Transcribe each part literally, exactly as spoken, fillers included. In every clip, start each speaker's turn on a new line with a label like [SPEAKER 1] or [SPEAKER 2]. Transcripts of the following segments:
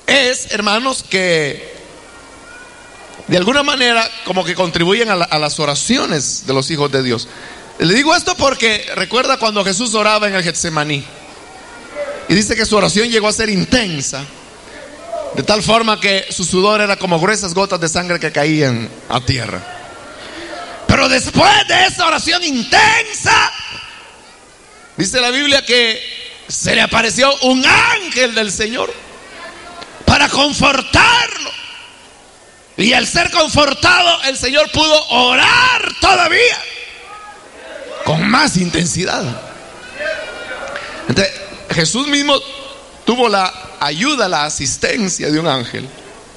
[SPEAKER 1] es, hermanos, que de alguna manera como que contribuyen a, la, a las oraciones de los hijos de Dios. Le digo esto porque recuerda cuando Jesús oraba en el Getsemaní, y dice que su oración llegó a ser intensa, de tal forma que su sudor era como gruesas gotas de sangre que caían a tierra. Pero después de esa oración intensa, dice la Biblia que se le apareció un ángel del Señor para confortarlo. Y al ser confortado, el Señor pudo orar todavía con más intensidad. Entonces, Jesús mismo tuvo la ayuda, la asistencia de un ángel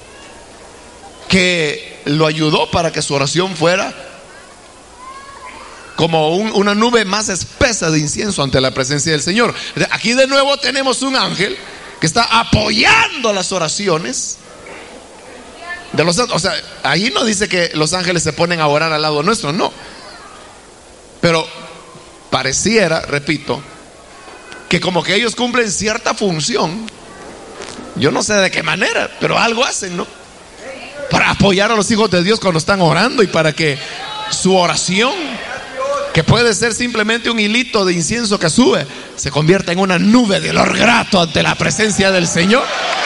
[SPEAKER 1] que lo ayudó para que su oración fuera como un, una nube más espesa de incienso ante la presencia del Señor. Aquí de nuevo tenemos un ángel que está apoyando las oraciones de los santos. O sea, ahí no dice que los ángeles se ponen a orar al lado nuestro, no. Pero pareciera, repito, que como que ellos cumplen cierta función. Yo no sé de qué manera, pero algo hacen, ¿no? Para apoyar a los hijos de Dios cuando están orando y para que su oración, que puede ser simplemente un hilito de incienso que sube, se convierta en una nube de olor grato ante la presencia del Señor.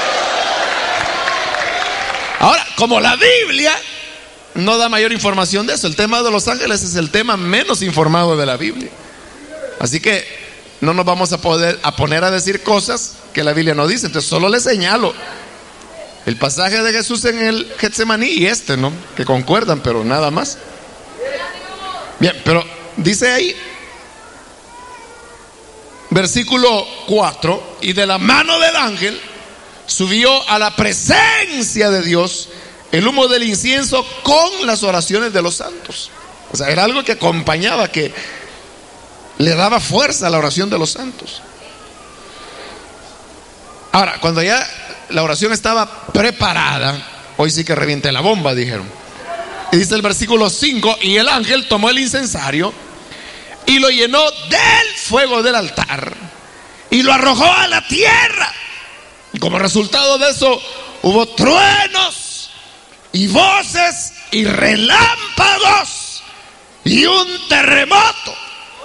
[SPEAKER 1] Ahora, como la Biblia no da mayor información de eso, el tema de los ángeles es el tema menos informado de la Biblia. Así que no nos vamos a poder a poner a decir cosas que la Biblia no dice. Entonces solo le señalo el pasaje de Jesús en el Getsemaní y este, ¿no? Que concuerdan, pero nada más. Bien, pero dice ahí, versículo cuatro: y de la mano del ángel subió a la presencia de Dios el humo del incienso con las oraciones de los santos. O sea, era algo que acompañaba, que le daba fuerza a la oración de los santos. Ahora, cuando ya la oración estaba preparada, hoy sí que reviente la bomba, dijeron. Y dice el versículo cinco: y el ángel tomó el incensario y lo llenó del fuego del altar y lo arrojó a la tierra. Y como resultado de eso hubo truenos y voces y relámpagos y un terremoto,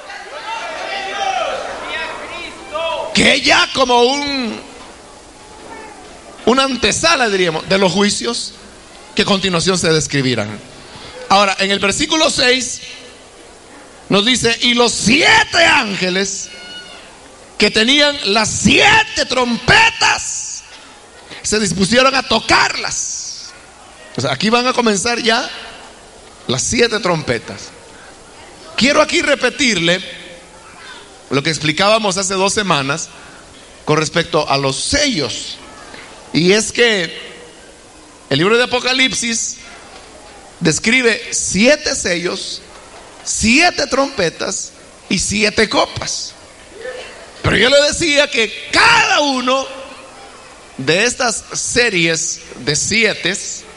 [SPEAKER 1] que ya como un una antesala, diríamos, de los juicios que a continuación se describirán. Ahora, en el versículo seis nos dice: y los siete ángeles que tenían las siete trompetas se dispusieron a tocarlas. O sea, aquí van a comenzar ya las siete trompetas. Quiero aquí repetirle lo que explicábamos hace dos semanas con respecto a los sellos. Y es que el libro de Apocalipsis describe siete sellos, siete trompetas y siete copas. Pero yo le decía que cada uno de estas series de siete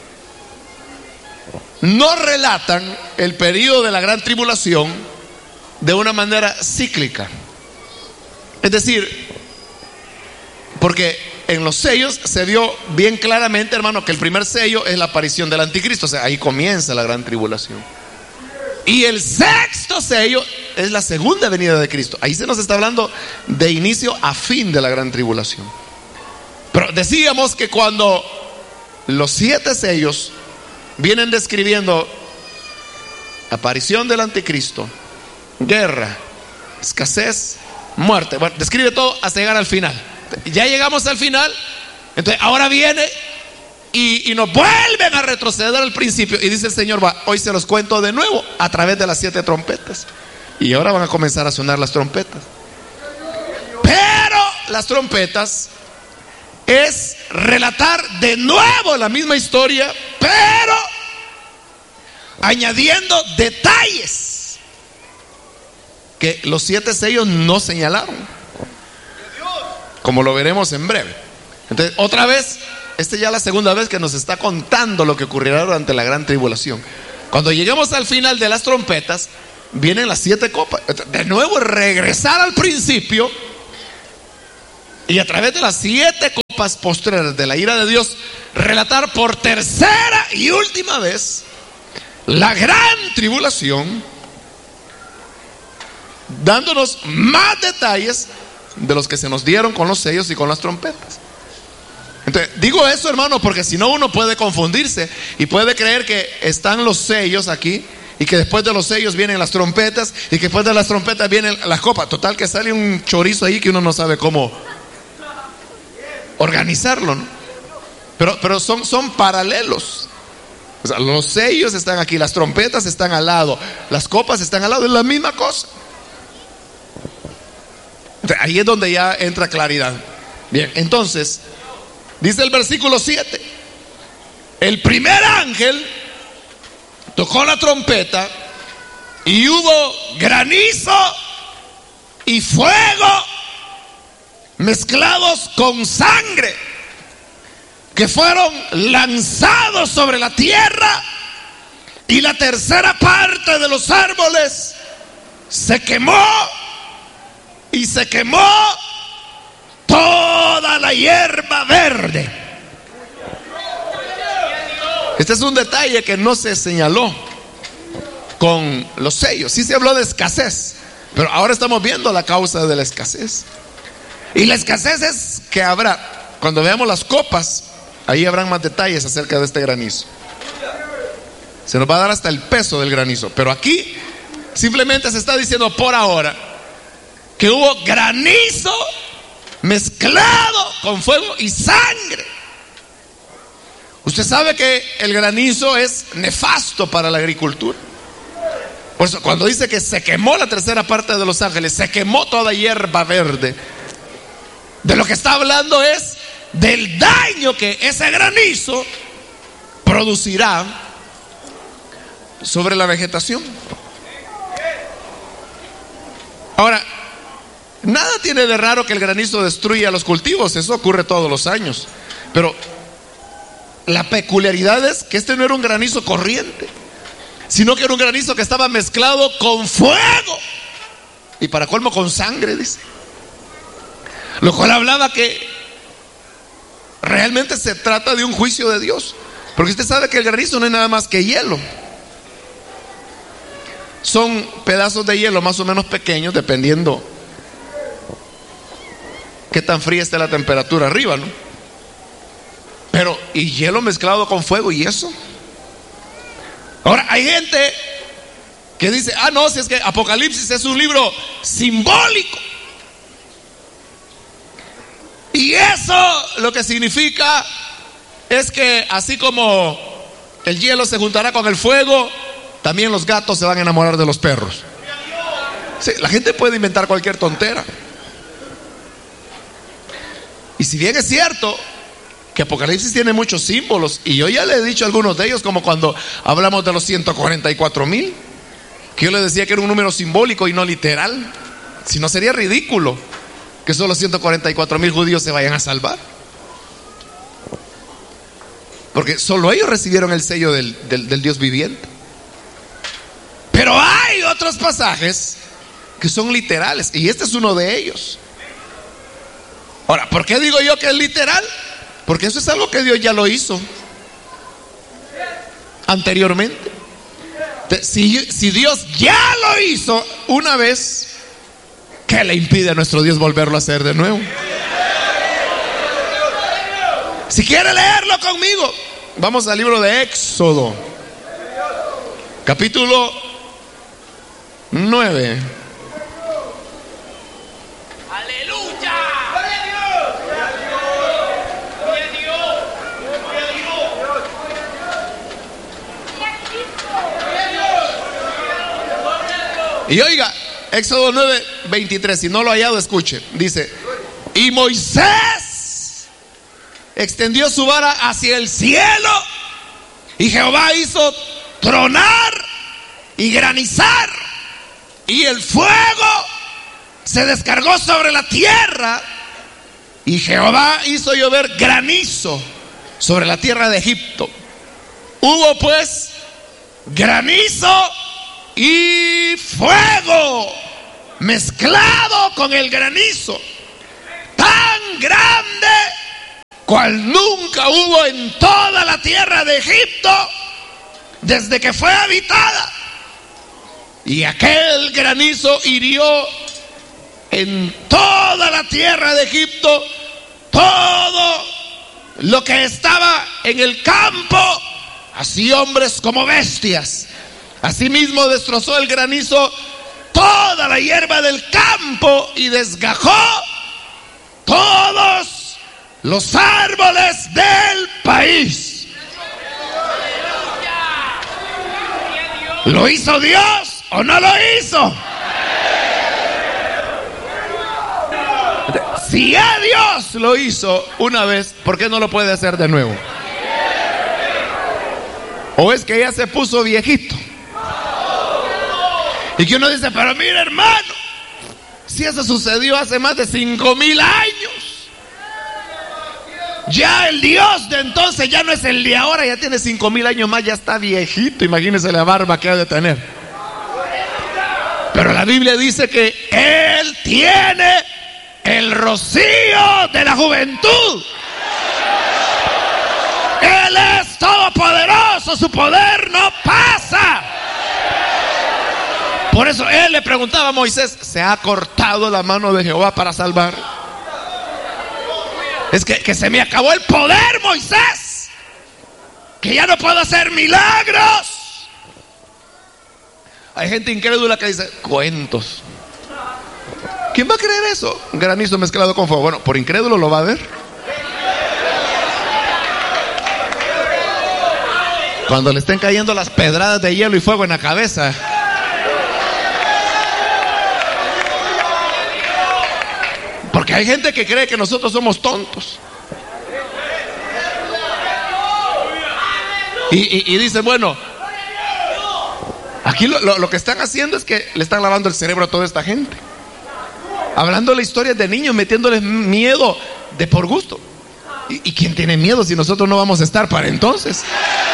[SPEAKER 1] no relatan el periodo de la gran tribulación de una manera cíclica. Es decir, porque en los sellos se vio bien claramente, hermano, que el primer sello es la aparición del anticristo. O sea, ahí comienza la gran tribulación. Y el sexto sello es la segunda venida de Cristo. Ahí se nos está hablando de inicio a fin de la gran tribulación. Pero decíamos que cuando los siete sellos vienen describiendo aparición del anticristo, guerra, escasez, muerte, bueno, describe todo hasta llegar al final. Ya llegamos al final, entonces ahora viene y, y nos vuelven a retroceder al principio. Y dice el Señor: va, hoy se los cuento de nuevo a través de las siete trompetas. Y ahora van a comenzar a sonar las trompetas. Pero las trompetas es relatar de nuevo la misma historia, pero añadiendo detalles que los siete sellos no señalaron, como lo veremos en breve. Entonces, otra vez, esta ya es la segunda vez que nos está contando lo que ocurrirá durante la gran tribulación. Cuando lleguemos al final de las trompetas, vienen las siete copas. De nuevo, regresar al principio y a través de las siete postreras de la ira de Dios, relatar por tercera y última vez la gran tribulación, dándonos más detalles de los que se nos dieron con los sellos y con las trompetas. Entonces, digo eso, hermano, porque si no uno puede confundirse y puede creer que están los sellos aquí y que después de los sellos vienen las trompetas y que después de las trompetas vienen las copas. Total que sale un chorizo ahí que uno no sabe cómo organizarlo, ¿no? Pero, pero son, son paralelos. O sea, los sellos están aquí, las trompetas están al lado, las copas están al lado, es la misma cosa. Entonces, ahí es donde ya entra claridad. Bien, entonces dice el versículo siete: el primer ángel tocó la trompeta y hubo granizo y fuego mezclados con sangre, que fueron lanzados sobre la tierra, y la tercera parte de los árboles se quemó, y se quemó toda la hierba verde. Este es un detalle que no se señaló con los sellos. Sí se habló de escasez, pero ahora estamos viendo la causa de la escasez. Y la escasez es que habrá, cuando veamos las copas, ahí habrán más detalles acerca de este granizo. Se nos va a dar hasta el peso del granizo. Pero aquí simplemente se está diciendo por ahora que hubo granizo mezclado con fuego y sangre. Usted sabe que el granizo es nefasto para la agricultura. Por eso cuando dice que se quemó la tercera parte de los ángeles, se quemó toda hierba verde, de lo que está hablando es del daño que ese granizo producirá sobre la vegetación. Ahora, nada tiene de raro que el granizo destruya los cultivos, eso ocurre todos los años. Pero la peculiaridad es que este no era un granizo corriente, sino que era un granizo que estaba mezclado con fuego y para colmo con sangre, dice. Lo cual hablaba que realmente se trata de un juicio de Dios, porque usted sabe que el granizo no es nada más que hielo. Son pedazos de hielo más o menos pequeños, dependiendo qué tan fría esté la temperatura arriba, ¿no? Pero, y hielo mezclado con fuego, ¿y eso? Ahora, hay gente que dice, ah, no, si es que Apocalipsis es un libro simbólico. Y eso lo que significa es que así como el hielo se juntará con el fuego, también los gatos se van a enamorar de los perros. Sí, la gente puede inventar cualquier tontera. Y si bien es cierto que Apocalipsis tiene muchos símbolos, y yo ya le he dicho algunos de ellos, como cuando hablamos de los ciento cuarenta y cuatro mil, que yo le decía que era un número simbólico y no literal. Si no, sería ridículo que solo ciento cuarenta y cuatro mil judíos se vayan a salvar, porque solo ellos recibieron el sello del, del, del Dios viviente. Pero hay otros pasajes que son literales, y este es uno de ellos. Ahora, ¿por qué digo yo que es literal? Porque eso es algo que Dios ya lo hizo anteriormente. Si, si Dios ya lo hizo una vez, ¿qué le impide a nuestro Dios volverlo a hacer de nuevo? Si quiere leerlo conmigo, vamos al libro de Éxodo, capítulo nueve.
[SPEAKER 2] ¡Aleluya!
[SPEAKER 1] Y oiga, Éxodo nueve, veintitrés, si no lo ha hallado, escuche. Dice: y Moisés extendió su vara hacia el cielo, y Jehová hizo tronar y granizar, y el fuego se descargó sobre la tierra, y Jehová hizo llover granizo sobre la tierra de Egipto. Hubo pues granizo y fuego mezclado con el granizo tan grande cual nunca hubo en toda la tierra de Egipto desde que fue habitada. Y aquel granizo hirió en toda la tierra de Egipto todo lo que estaba en el campo, así hombres como bestias. Asimismo destrozó el granizo toda la hierba del campo y desgajó todos los árboles del país. ¿Lo hizo Dios o no lo hizo? Si ya Dios lo hizo una vez, ¿por qué no lo puede hacer de nuevo? ¿O es que ya se puso viejito? Y que uno dice, pero mire hermano, si eso sucedió hace más de cinco mil años, ya el Dios de entonces ya no es el de ahora, ya tiene cinco mil años más, ya está viejito. Imagínese la barba que ha de tener. Pero la Biblia dice que Él tiene el rocío de la juventud. Él es todopoderoso, su poder no pasa. Por eso él le preguntaba a Moisés, ¿se ha cortado la mano de Jehová para salvar? Es que, que se me acabó el poder, Moisés, que ya no puedo hacer milagros. Hay gente incrédula que dice, cuentos. ¿Quién va a creer eso? Un granizo mezclado con fuego. Bueno, por incrédulo lo va a ver. Cuando le estén cayendo las pedradas de hielo y fuego en la cabeza. Porque hay gente que cree que nosotros somos tontos. Y, y, y dice, bueno, aquí lo, lo, lo que están haciendo es que le están lavando el cerebro a toda esta gente. Hablando de historias de niños, metiéndoles miedo de por gusto. ¿Y, ¿Y quién tiene miedo si nosotros no vamos a estar para entonces?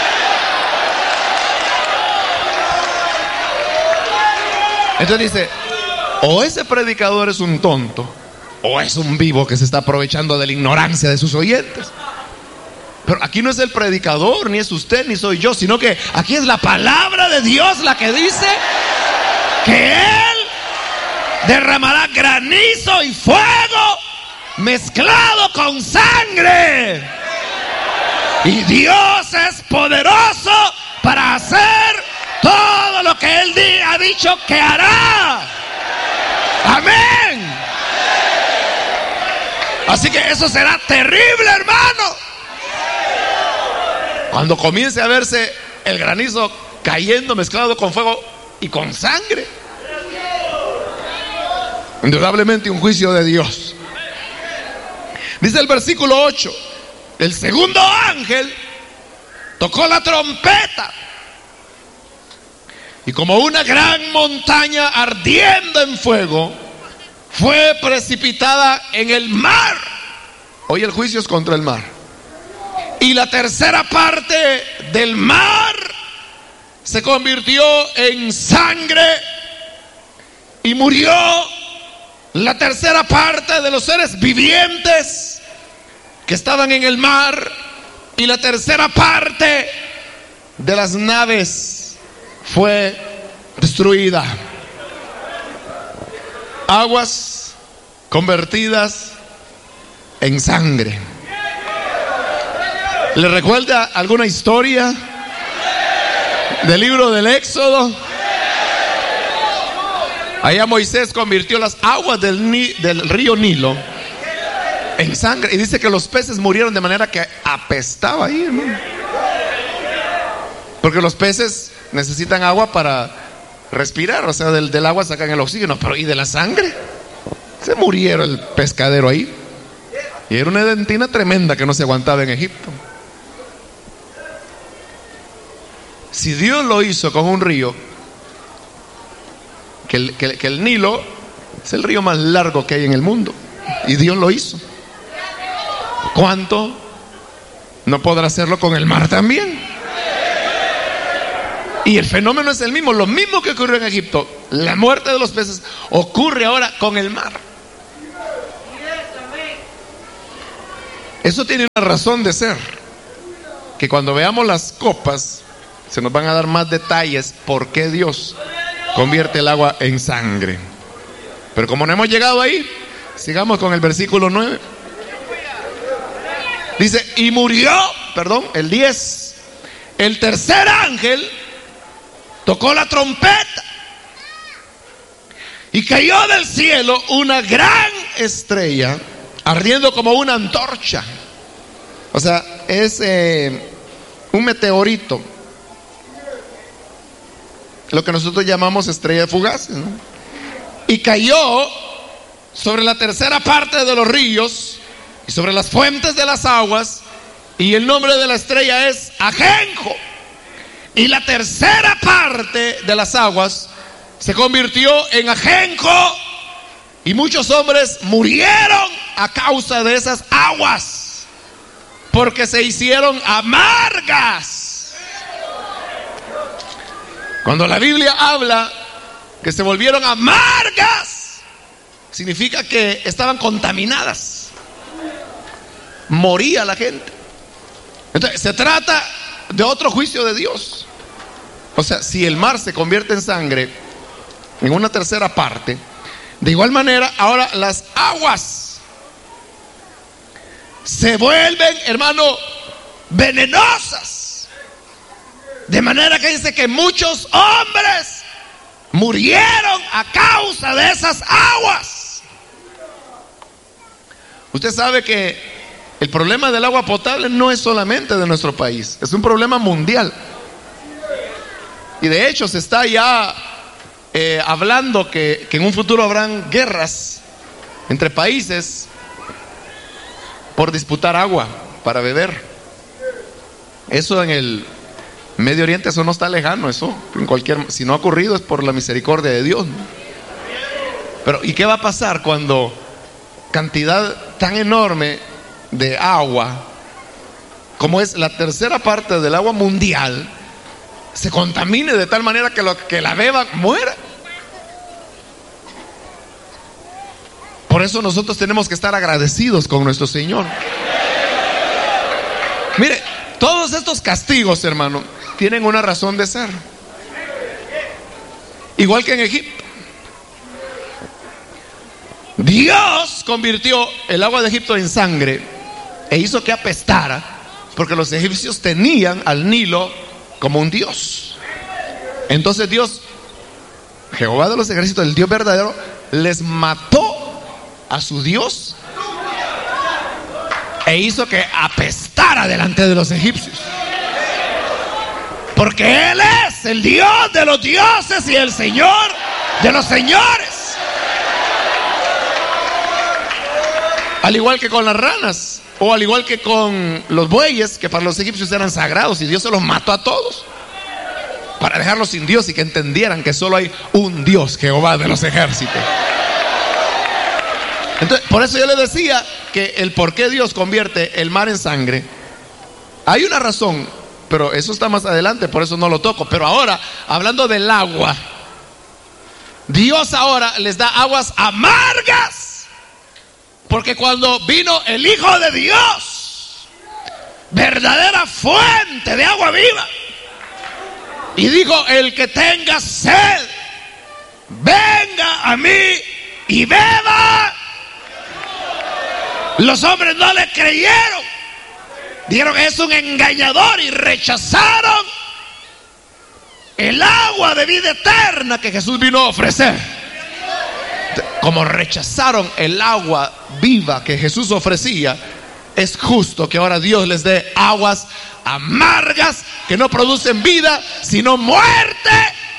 [SPEAKER 1] Entonces dice, o ese predicador es un tonto, o es un vivo que se está aprovechando de la ignorancia de sus oyentes. Pero aquí no es el predicador, ni es usted, ni soy yo, sino que aquí es la palabra de Dios la que dice que Él derramará granizo y fuego mezclado con sangre. Y Dios es poderoso para hacer todo lo que Él ha dicho que hará. Amén. Así que eso será terrible, hermano. Cuando comience a verse el granizo cayendo mezclado con fuego y con sangre. Indudablemente un juicio de Dios. Dice el versículo ocho: el segundo ángel tocó la trompeta, y como una gran montaña ardiendo en fuego fue precipitada en el mar. Hoy el juicio es contra el mar. Y la tercera parte del mar se convirtió en sangre, y murió la tercera parte de los seres vivientes que estaban en el mar, y la tercera parte de las naves fue destruida. Aguas convertidas en sangre. ¿Le recuerda alguna historia del libro del Éxodo? Allá Moisés convirtió las aguas del, Ni, del río Nilo en sangre, y dice que los peces murieron de manera que apestaba ahí, hermano. Porque los peces necesitan agua para respirar, o sea, del, del agua sacan el oxígeno, pero ¿y de la sangre? Se murieron el pescadero ahí. Y era una dentina tremenda que no se aguantaba en Egipto. Si Dios lo hizo con un río, que el, que, que el Nilo es el río más largo que hay en el mundo, y Dios lo hizo, ¿cuánto no podrá hacerlo con el mar también? Y el fenómeno es el mismo, lo mismo que ocurrió en Egipto, la muerte de los peces, ocurre ahora con el mar. Eso tiene una razón de ser, que cuando veamos las copas se nos van a dar más detalles por qué Dios convierte el agua en sangre. Pero como no hemos llegado ahí, sigamos con el versículo nueve. Dice, y murió, perdón, el diez. El tercer ángel tocó la trompeta y cayó del cielo una gran estrella, ardiendo como una antorcha. O sea, es eh, un meteorito, lo que nosotros llamamos estrella fugaz, ¿no? Y cayó sobre la tercera parte de los ríos y sobre las fuentes de las aguas, y el nombre de la estrella es Ajenjo. Y la tercera parte de las aguas se convirtió en ajenjo, y muchos hombres murieron a causa de esas aguas, porque se hicieron amargas. Cuando la Biblia habla que se volvieron amargas, significa que estaban contaminadas, moría la gente. Entonces se trata de otro juicio de Dios. O sea, si el mar se convierte en sangre en una tercera parte, de igual manera ahora las aguas se vuelven, hermano, venenosas, de manera que dice que muchos hombres murieron a causa de esas aguas. Usted sabe que el problema del agua potable no es solamente de nuestro país, es un problema mundial. Y de hecho se está ya eh, hablando que, que en un futuro habrán guerras entre países por disputar agua para beber. Eso en el Medio Oriente, eso no está lejano, eso en cualquier, si no ha ocurrido es por la misericordia de Dios, ¿no? Pero ¿y qué va a pasar cuando cantidad tan enorme de agua, como es la tercera parte del agua mundial, se contamine de tal manera que lo que la beba muera? Por eso nosotros tenemos que estar agradecidos con nuestro Señor. Mire, todos estos castigos, hermano, tienen una razón de ser. Igual que en Egipto, Dios convirtió el agua de Egipto en sangre e hizo que apestara, porque los egipcios tenían al Nilo como un dios. Entonces Dios, Jehová de los ejércitos, el Dios verdadero, les mató a su Dios e hizo que apestara delante de los egipcios, porque Él es el Dios de los dioses y el Señor de los señores. Al igual que con las ranas, o al igual que con los bueyes, que para los egipcios eran sagrados, y Dios se los mató a todos para dejarlos sin Dios y que entendieran que solo hay un Dios, Jehová de los ejércitos. Entonces, por eso yo le decía que el por qué Dios convierte el mar en sangre, hay una razón, pero eso está más adelante, por eso no lo toco. Pero ahora, hablando del agua, Dios ahora les da aguas amargas, porque cuando vino el Hijo de Dios, verdadera fuente de agua viva, y dijo: el que tenga sed, venga a mí y beba. Los hombres no le creyeron, dijeron que es un engañador, y rechazaron el agua de vida eterna que Jesús vino a ofrecer. Como rechazaron el agua viva que Jesús ofrecía, es justo que ahora Dios les dé aguas amargas que no producen vida sino muerte.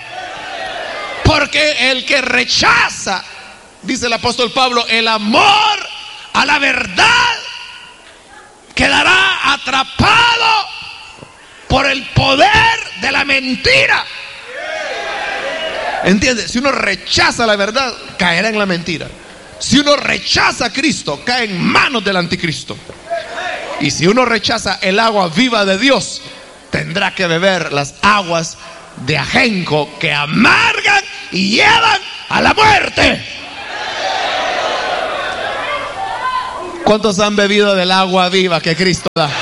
[SPEAKER 1] Porque el que rechaza, dice el apóstol Pablo, el amor a la verdad, quedará atrapado por el poder de la mentira. ¿Entiendes? Si uno rechaza la verdad, caerá en la mentira. Si uno rechaza a Cristo, cae en manos del anticristo. Y si uno rechaza el agua viva de Dios, tendrá que beber las aguas de ajenjo que amargan y llevan a la muerte. ¿Cuántos han bebido del agua viva que Cristo da?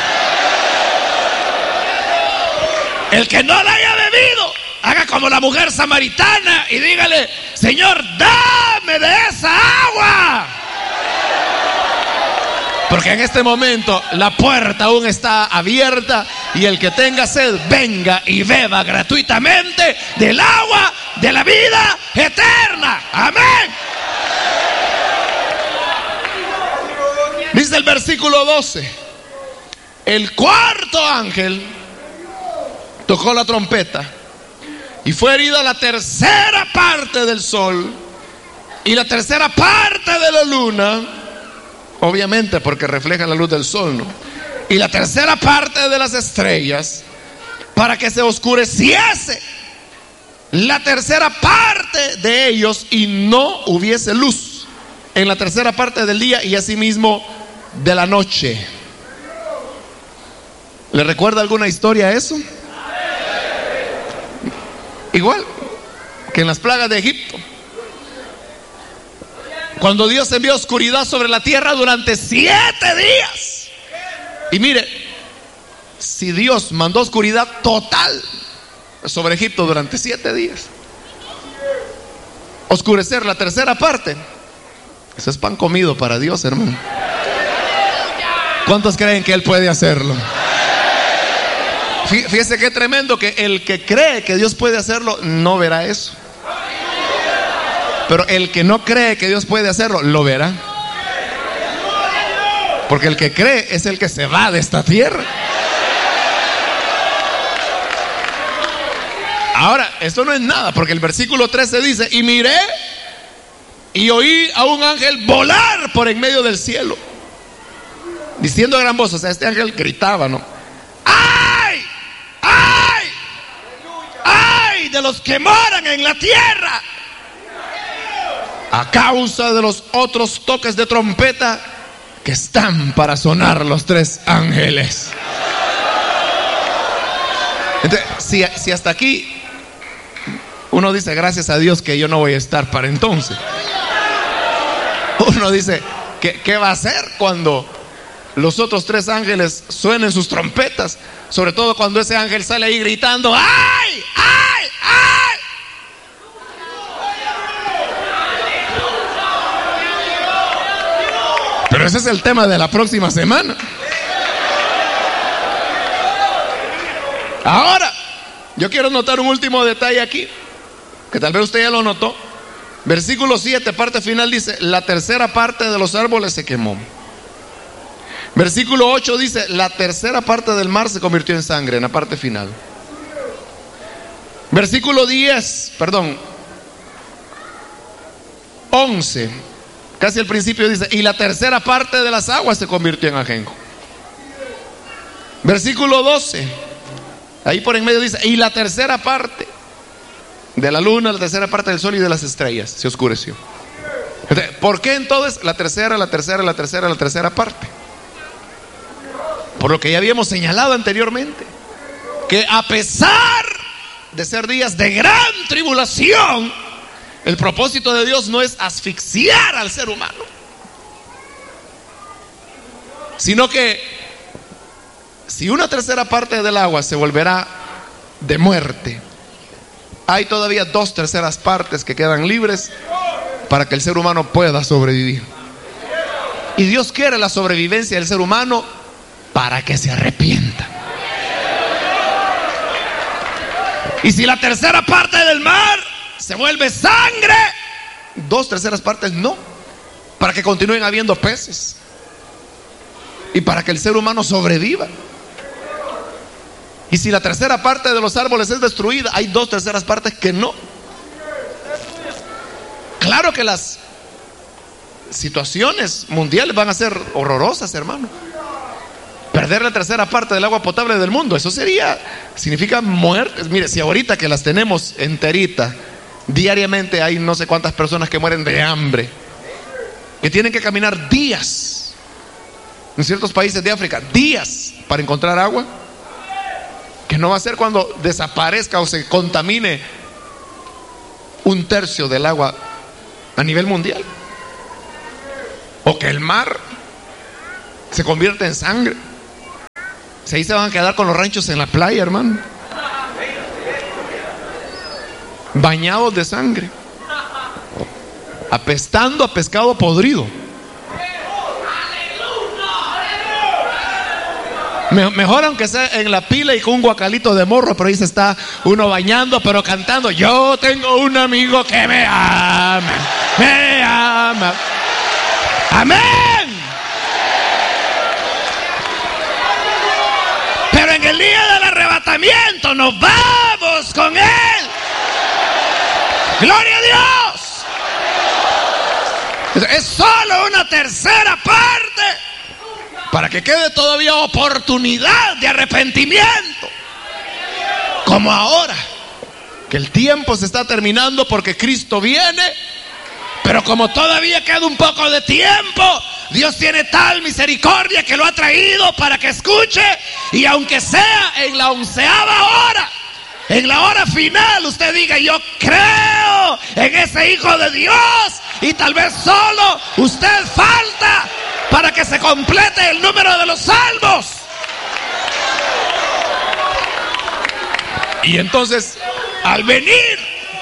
[SPEAKER 1] El que no la haya bebido, haga como la mujer samaritana y dígale: Señor, dame de esa agua. Porque en este momento la puerta aún está abierta y el que tenga sed, venga y beba gratuitamente del agua de la vida eterna. Amén. Dice el versículo doce: el cuarto ángel tocó la trompeta y fue herida la tercera parte del sol y la tercera parte de la luna, obviamente porque refleja la luz del sol, ¿no? Y la tercera parte de las estrellas, para que se oscureciese la tercera parte de ellos y no hubiese luz en la tercera parte del día y asimismo de la noche. ¿Le recuerda alguna historia a eso? Igual que en las plagas de Egipto, cuando Dios envió oscuridad sobre la tierra durante siete días. Y mire, si Dios mandó oscuridad total sobre Egipto durante siete días, oscurecer la tercera parte, eso es pan comido para Dios, hermano. ¿Cuántos creen que Él puede hacerlo? Fíjese qué tremendo, que el que cree que Dios puede hacerlo no verá eso. Pero el que no cree que Dios puede hacerlo, lo verá. Porque el que cree es el que se va de esta tierra. Ahora, esto no es nada, porque el versículo trece dice: y miré y oí a un ángel volar por en medio del cielo, diciendo a gran voz, o sea, este ángel gritaba, ¿no? ¡Ay! ¡Ay! ¡Ay de los que moran en la tierra! A causa de los otros toques de trompeta que están para sonar los tres ángeles. Entonces, si, si hasta aquí uno dice: gracias a Dios que yo no voy a estar para entonces. Uno dice: ¿qué, qué va a hacer cuando los otros tres ángeles suenen sus trompetas? Sobre todo cuando ese ángel sale ahí gritando: ¡ay! ¡Ay! ¡Ay! Pero ese es el tema de la próxima semana. Ahora, yo quiero notar un último detalle aquí, que tal vez usted ya lo notó. Versículo siete, parte final, dice: la tercera parte de los árboles se quemó. Versículo ocho dice: la tercera parte del mar se convirtió en sangre, en la parte final. Versículo diez, perdón, once, casi al principio dice: y la tercera parte de las aguas se convirtió en ajenjo. Versículo doce, ahí por en medio dice: y la tercera parte de la luna, la tercera parte del sol y de las estrellas se oscureció. Entonces, ¿por qué entonces la tercera, la tercera, la tercera, la tercera parte? Por lo que ya habíamos señalado anteriormente, que a pesar de ser días de gran tribulación, el propósito de Dios no es asfixiar al ser humano, sino que si una tercera parte del agua se volverá de muerte, hay todavía dos terceras partes que quedan libres para que el ser humano pueda sobrevivir. Y Dios quiere la sobrevivencia del ser humano para que se arrepienta. Y si la tercera parte del mar se vuelve sangre, dos terceras partes no, para que continúen habiendo peces y para que el ser humano sobreviva. Y si la tercera parte de los árboles es destruida, hay dos terceras partes que no. Claro que las situaciones mundiales van a ser horrorosas, hermano. Perder la tercera parte del agua potable del mundo, eso sería, significa muertes. Mire, si ahorita que las tenemos enterita, diariamente hay no sé cuántas personas que mueren de hambre, que tienen que caminar días en ciertos países de África, días para encontrar agua, que no va a ser cuando desaparezca o se contamine un tercio del agua a nivel mundial, o que el mar se convierte en sangre. Si ahí se van a quedar con los ranchos en la playa, hermano, bañados de sangre, apestando a pescado podrido. Mejor aunque sea en la pila y con un guacalito de morro, pero ahí se está uno bañando, pero cantando: yo tengo un amigo que me ama, me ama. Amén. Pero en el día del arrebatamiento nos vamos con Él. Gloria a Dios. Es solo una tercera parte para que quede todavía oportunidad de arrepentimiento. Como ahora, que el tiempo se está terminando porque Cristo viene. Pero como todavía queda un poco de tiempo, Dios tiene tal misericordia que lo ha traído para que escuche. Y aunque sea en la onceava hora, en la hora final, usted diga: yo creo en ese Hijo de Dios. Y tal vez solo usted falta para que se complete el número de los salvos. Y entonces, al venir,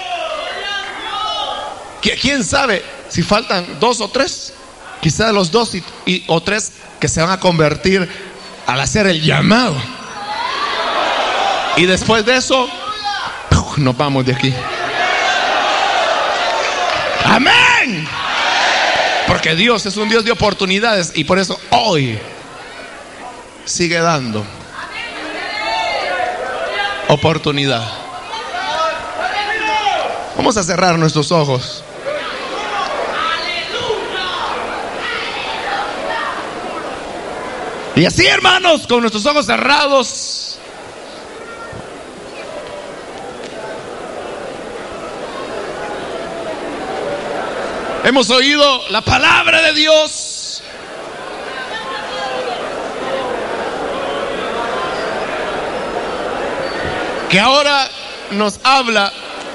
[SPEAKER 1] ¿quién sabe si faltan dos o tres? Quizás los dos y, y, o tres que se van a convertir al hacer el llamado. Y después de eso, nos vamos de aquí. Amén. Porque Dios es un Dios de oportunidades, y por eso hoy sigue dando oportunidad. Vamos a cerrar nuestros ojos. Y así, hermanos, con nuestros ojos cerrados, hemos oído la palabra de Dios. Que ahora nos habla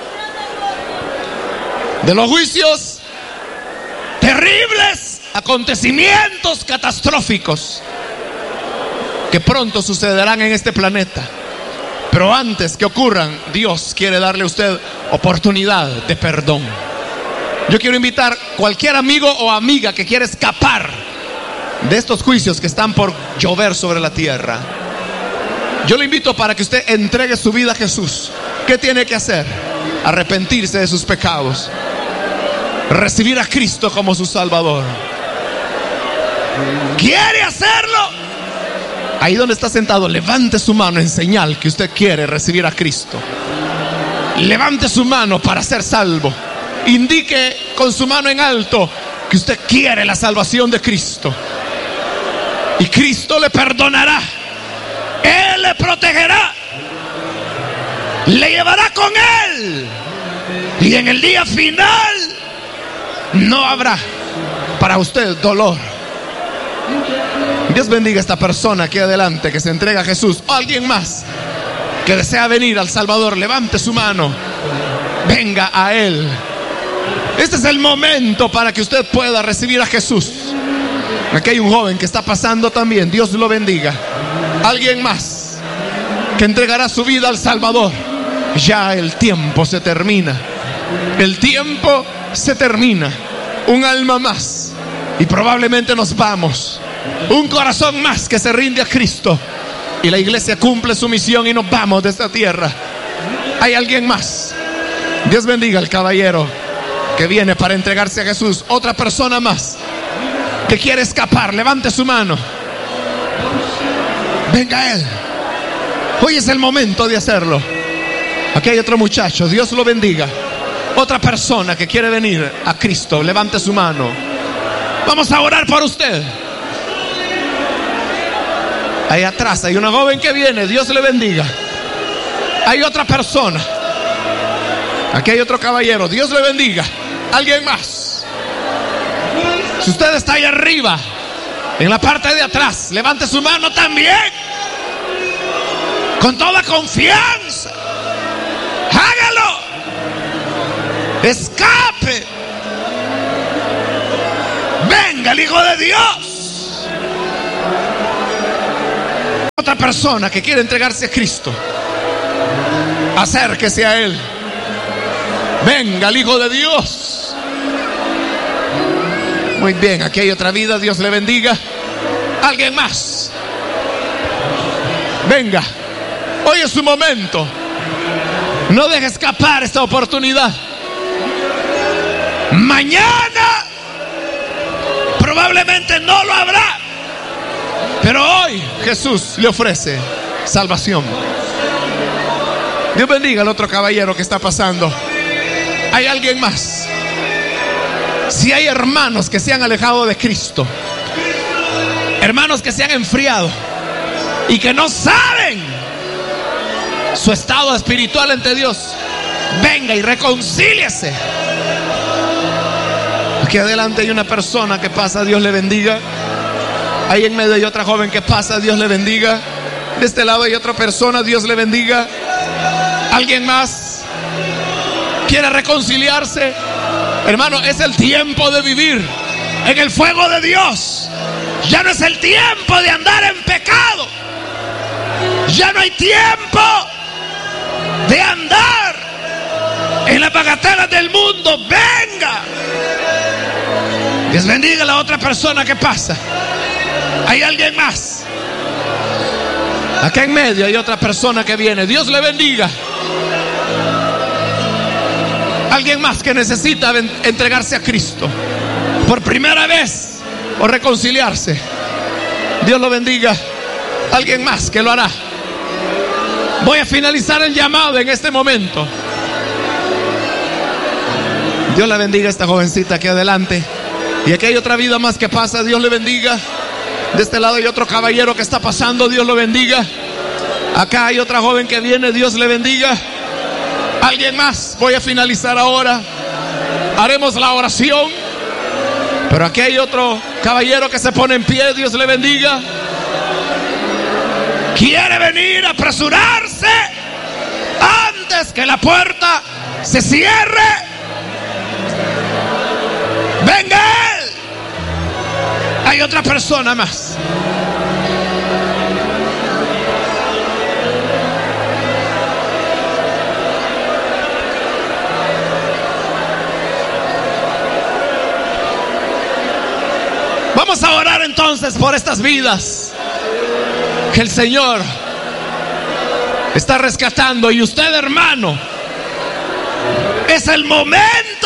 [SPEAKER 1] de los juicios terribles, acontecimientos catastróficos que pronto sucederán en este planeta. Pero antes que ocurran, Dios quiere darle a usted oportunidad de perdón. Yo quiero invitar a cualquier amigo o amiga que quiera escapar de estos juicios que están por llover sobre la tierra. Yo le invito para que usted entregue su vida a Jesús. ¿Qué tiene que hacer? Arrepentirse de sus pecados, recibir a Cristo como su Salvador. ¿Quiere hacerlo? Ahí donde está sentado, levante su mano en señal que usted quiere recibir a Cristo. Levante su mano para ser salvo. Indique con su mano en alto que usted quiere la salvación de Cristo. Y Cristo le perdonará. Él le protegerá. Le llevará con Él. Y en el día final no habrá para usted dolor. Dios bendiga a esta persona aquí adelante que se entrega a Jesús. O alguien más que desea venir al Salvador, levante su mano. Venga a Él. Este es el momento para que usted pueda recibir a Jesús. Aquí hay un joven que está pasando también. Dios lo bendiga. Alguien más que entregará su vida al Salvador. Ya el tiempo se termina. El tiempo se termina. Un alma más y probablemente nos vamos. Un corazón más que se rinde a Cristo y la iglesia cumple su misión y nos vamos de esta tierra. ¿Hay alguien más? Dios bendiga al caballero que viene para entregarse a Jesús. Otra persona más que quiere escapar, levante su mano. Venga a Él. Hoy es el momento de hacerlo. Aquí hay otro muchacho, Dios lo bendiga. Otra persona que quiere venir a Cristo, levante su mano. Vamos a orar por usted. Ahí atrás hay una joven que viene, Dios le bendiga. Hay otra persona. Aquí hay otro caballero, Dios le bendiga. Alguien más. Si usted está ahí arriba, en la parte de atrás, levante su mano también. Con toda confianza. Hágalo. Escape. Venga el Hijo de Dios. Otra persona que quiere entregarse a Cristo, acérquese a Él. Venga el Hijo de Dios. Muy bien, aquí hay otra vida, Dios le bendiga. Alguien más. Venga, hoy es su momento. No deje escapar esta oportunidad. Mañana probablemente no lo habrá, pero hoy Jesús le ofrece salvación. Dios bendiga al otro caballero que está pasando. ¿Hay alguien más? Si hay hermanos que se han alejado de Cristo, hermanos que se han enfriado y que no saben su estado espiritual ante Dios, venga y reconcíliese. Aquí adelante hay una persona que pasa, Dios le bendiga. Ahí en medio hay otra joven que pasa, Dios le bendiga. De este lado hay otra persona, Dios le bendiga. ¿Alguien más quiere reconciliarse? Hermano, es el tiempo de vivir en el fuego de Dios. Ya no es el tiempo de andar en pecado. Ya no hay tiempo de andar en las bagatelas del mundo. Venga. Dios bendiga a la otra persona que pasa. ¿Hay alguien más? Acá en medio hay otra persona que viene. Dios le bendiga. Alguien más que necesita entregarse a Cristo por primera vez o reconciliarse. Dios lo bendiga. Alguien más que lo hará. Voy a finalizar el llamado en este momento. Dios la bendiga a esta jovencita aquí adelante. Y aquí hay otra vida más que pasa. Dios le bendiga. De este lado hay otro caballero que está pasando. Dios lo bendiga. Acá hay otra joven que viene. Dios le bendiga. Alguien más. Voy a finalizar ahora. Haremos la oración. Pero aquí hay otro caballero que se pone en pie. Dios le bendiga. Quiere venir a apresurarse antes que la puerta se cierre. Venga él. Hay otra persona más. Vamos a orar entonces por estas vidas que el Señor está rescatando. Y usted, hermano, es el momento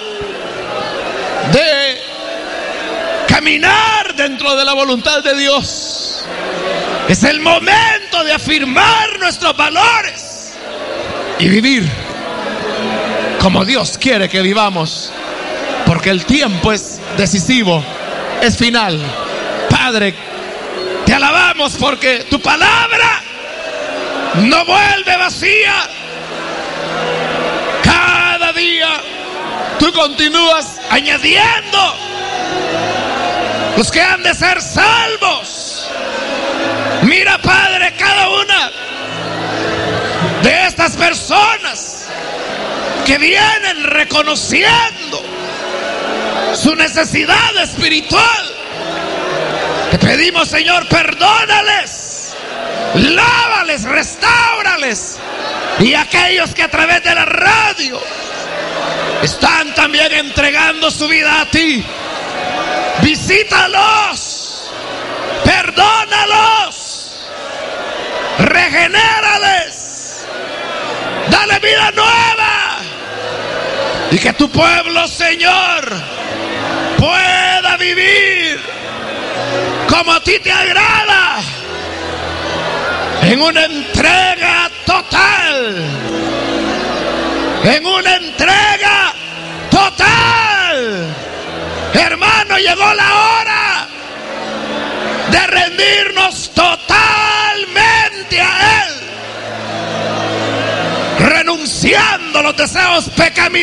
[SPEAKER 1] de caminar dentro de la voluntad de Dios. Es el momento de afirmar nuestros valores y vivir como Dios quiere que vivamos, porque el tiempo es decisivo, es final. Padre, te alabamos porque tu palabra no vuelve vacía. Cada día tú continúas añadiendo los que han de ser salvos. Mira, Padre, cada una de estas personas que vienen reconociendo su necesidad espiritual. Te pedimos, Señor, perdónales, lávales, restáurales. Y aquellos que a través de la radio están también entregando su vida a ti, visítalos, perdónalos, regenérales, dale vida nueva. Y que tu pueblo, Señor, pueda vivir como a ti te agrada, en una entrega total, en una entrega total. Hermano, llegó la hora de rendirnos totalmente a Él, renunciando a los deseos pecaminosos